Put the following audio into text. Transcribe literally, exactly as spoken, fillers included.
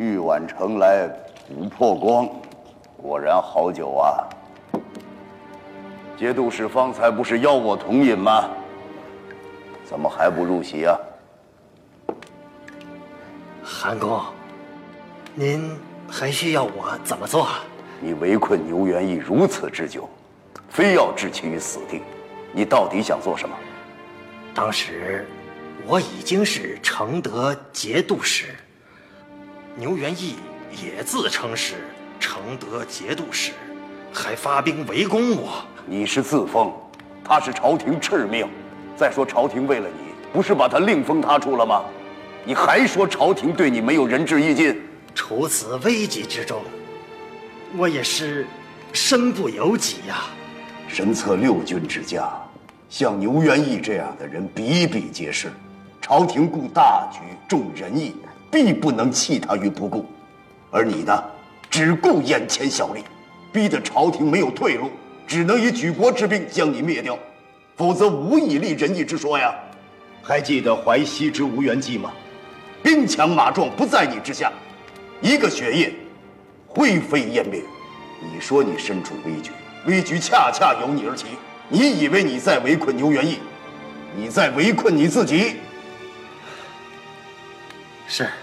玉碗盛来琥珀光，果然好酒啊！节度使方才不是邀我同饮吗？怎么还不入席啊？ 韩公，您还需要我怎么做？ 你围困牛元义如此之久，非要置其于死地，你到底想做什么？ 当时我已经是承德节度使，牛元义也自称是承德节度使，还发兵围攻我。 你是自封，他是朝廷敕命。再说朝廷为了你，不是把他另封他处了吗？你还说朝廷对你没有仁至义尽？ 处此危急之中，我也是身不由己呀。 身侧六军之家，像牛元义这样的人比比皆是。朝廷顾大局重仁义，必不能弃他于不顾。而你呢，只顾眼前小利，逼得朝廷没有退路，只能以举国之兵将你灭掉，否则无以立仁义之说呀。还记得淮西之吴元济吗？兵强马壮不在你之下，一个血液，灰飞烟灭。你说你身处危局，危局恰恰由你而起。你以为你在围困牛元义，你在围困你自己。 是。